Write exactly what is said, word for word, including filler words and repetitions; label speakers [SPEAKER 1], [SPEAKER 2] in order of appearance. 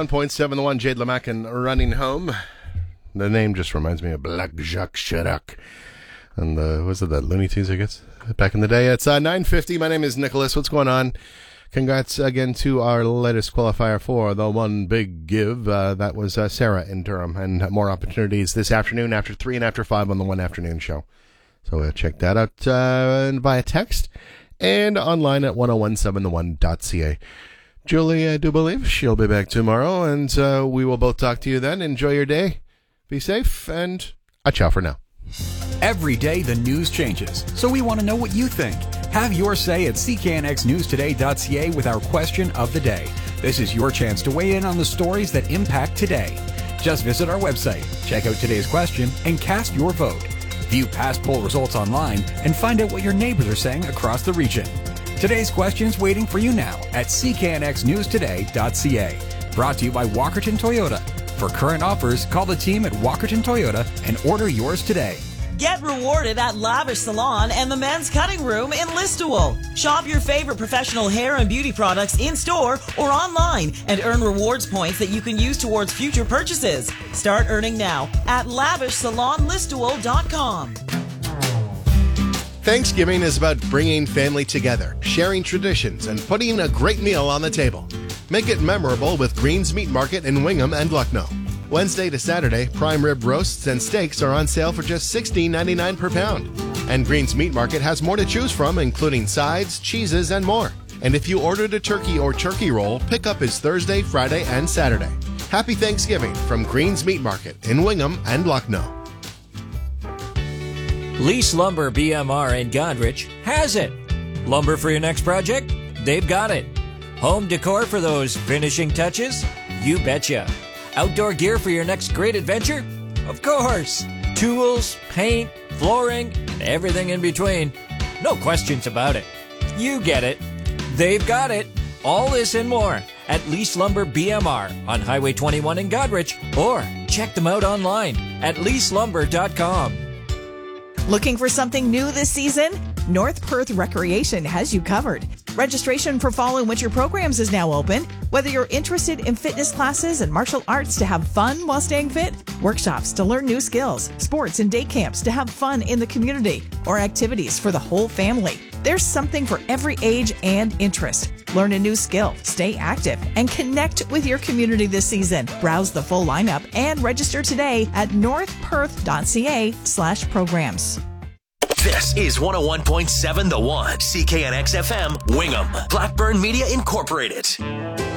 [SPEAKER 1] one point seven, the one, Jade Lamacan running home. The name just reminds me of Black Jacques Chirac. And the, was it the Looney Tunes, I guess, back in the day? It's uh, nine fifty. My name is Nicholas. What's going on? Congrats again to our latest qualifier for the One Big Give. Uh, that was uh, Sarah in Durham. And more opportunities this afternoon after three and after five on the One Afternoon Show. So uh, check that out uh, via text and online at ten seventeen the one dot c a. Julie, I do believe she'll be back tomorrow, and uh, we will both talk to you then. Enjoy your day. Be safe, and a ciao for now.
[SPEAKER 2] Every day the news changes, so we want to know what you think. Have your say at c k n x news today dot c a with our question of the day. This is your chance to weigh in on the stories that impact today. Just visit our website, check out today's question, and cast your vote. View past poll results online and find out what your neighbors are saying across the region. Today's question's waiting for you now at c k n x news today dot c a. Brought to you by Walkerton Toyota. For current offers, call the team at Walkerton Toyota and order yours today.
[SPEAKER 3] Get rewarded at Lavish Salon and the Men's Cutting Room in Listowel. Shop your favorite professional hair and beauty products in-store or online and earn rewards points that you can use towards future purchases. Start earning now at lavish salon listowel dot com.
[SPEAKER 1] Thanksgiving is about bringing family together, sharing traditions, and putting a great meal on the table. Make it memorable with Green's Meat Market in Wingham and Lucknow. Wednesday to Saturday, prime rib roasts and steaks are on sale for just sixteen ninety-nine per pound. And Green's Meat Market has more to choose from, including sides, cheeses, and more. And if you ordered a turkey or turkey roll, pickup is Thursday, Friday, and Saturday. Happy Thanksgiving from Green's Meat Market in Wingham and Lucknow.
[SPEAKER 4] Lease Lumber B M R in Godrich has it. Lumber for your next project? They've got it. Home decor for those finishing touches? You betcha. Outdoor gear for your next great adventure? Of course. Tools, paint, flooring, and everything in between. No questions about it. You get it. They've got it. All this and more at Lease Lumber B M R on Highway twenty-one in Godrich, or check them out online at lease lumber dot com.
[SPEAKER 5] Looking for something new this season? North Perth Recreation has you covered. Registration for fall and winter programs is now open. Whether you're interested in fitness classes and martial arts to have fun while staying fit, workshops to learn new skills, sports and day camps to have fun in the community, or activities for the whole family, there's something for every age and interest. Learn a new skill, stay active, and connect with your community this season. Browse the full lineup and register today at north perth dot c a slash programs.
[SPEAKER 6] This is one oh one point seven The One, C K N X F M, Wingham, Blackburn Media Incorporated.